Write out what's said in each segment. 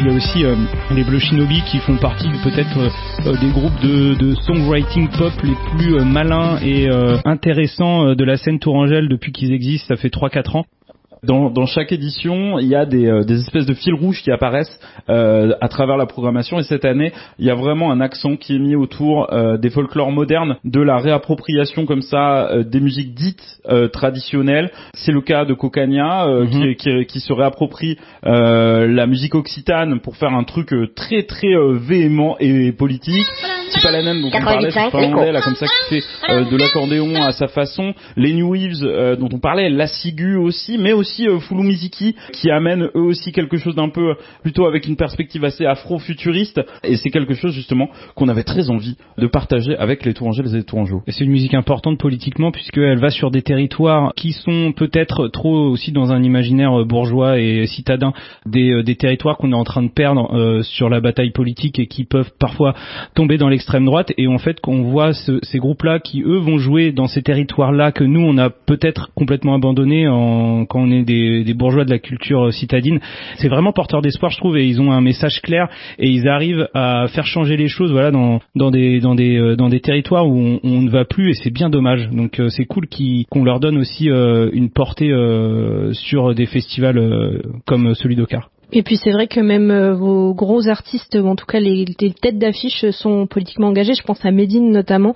Il y a aussi les Bleu Shinobi qui font partie peut-être des groupes de songwriting pop les plus malins et intéressants de la scène tourangelle depuis qu'ils existent, ça fait 3-4 ans. Dans chaque édition, il y a des espèces de fils rouges qui apparaissent à travers la programmation, et cette année, il y a vraiment un accent qui est mis autour des folklores modernes, de la réappropriation comme ça des musiques dites traditionnelles. C'est le cas de Cocania qui se réapproprie la musique occitane pour faire un truc très très véhément et politique. Tipalainen dont on parlait, c'est finlandais là comme ça qui fait de l'accordéon à sa façon. Les New Waves dont on parlait, la ciguë aussi, mais aussi Fulu Miziki qui amène eux aussi quelque chose d'un peu plutôt avec une perspective assez afro-futuriste, et c'est quelque chose justement qu'on avait très envie de partager avec les Tourangelles et les Tourangeaux. Et c'est une musique importante politiquement puisqu'elle va sur des territoires qui sont peut-être trop aussi dans un imaginaire bourgeois et citadin, des territoires qu'on est en train de perdre sur la bataille politique et qui peuvent parfois tomber dans l'extrême droite, et en fait qu'on voit ces groupes-là qui eux vont jouer dans ces territoires-là que nous on a peut-être complètement abandonnés quand on est des bourgeois de la culture citadine. C'est vraiment porteur d'espoir, je trouve, et ils ont un message clair et ils arrivent à faire changer les choses, voilà, dans des territoires où on ne va plus, et c'est bien dommage. Donc c'est cool qu'on leur donne aussi une portée sur des festivals comme celui d'Ocar. Et puis c'est vrai que même vos gros artistes, ou en tout cas les têtes d'affiche, sont politiquement engagés. Je pense à Medine notamment.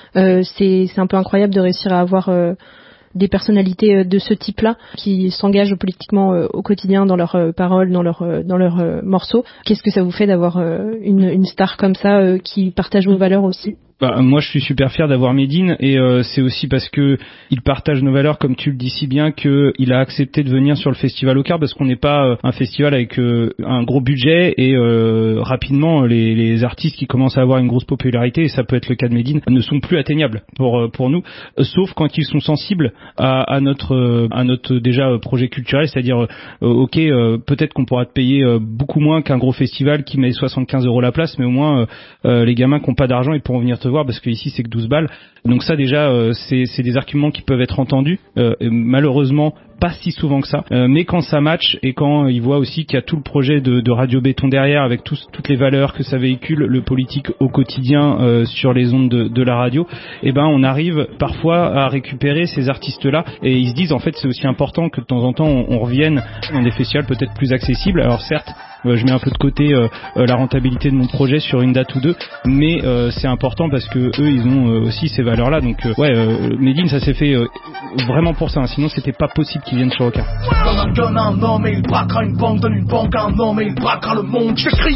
C'est un peu incroyable de réussir à avoir des personnalités de ce type-là qui s'engagent politiquement au quotidien dans leurs paroles, dans leurs morceaux. Qu'est-ce que ça vous fait d'avoir une star comme ça qui partage vos valeurs aussi ? Moi je suis super fier d'avoir Medine, et c'est aussi parce que il partage nos valeurs, comme tu le dis si bien, que il a accepté de venir sur le festival Ocar, parce qu'on n'est pas un festival avec un gros budget, et rapidement les artistes qui commencent à avoir une grosse popularité, et ça peut être le cas de Medine, ne sont plus atteignables pour nous, sauf quand ils sont sensibles à notre déjà projet culturel, c'est-à-dire peut-être qu'on pourra te payer beaucoup moins qu'un gros festival qui met 75 € la place, mais au moins les gamins qui n'ont pas d'argent, ils pourront venir te voir, parce que ici c'est que 12 balles. Donc ça déjà c'est des arguments qui peuvent être entendus, malheureusement pas si souvent que ça, mais quand ça match et quand ils voient aussi qu'il y a tout le projet de Radio Béton derrière, avec toutes les valeurs que ça véhicule, le politique au quotidien sur les ondes de la radio, et ben on arrive parfois à récupérer ces artistes-là, et ils se disent en fait c'est aussi important que de temps en temps on revienne dans des festivals peut-être plus accessibles. Alors certes, je mets un peu de côté la rentabilité de mon projet sur une date ou deux, mais c'est important parce que eux ils ont aussi ces valeurs-là. Donc Medine, ça s'est fait vraiment pour ça, hein. Sinon c'était pas possible qu'ils viennent sur Ocar. Comme un gun, un homme, et il braquera une banque, donne une banque à un homme, et il braquera le monde. Je vais crier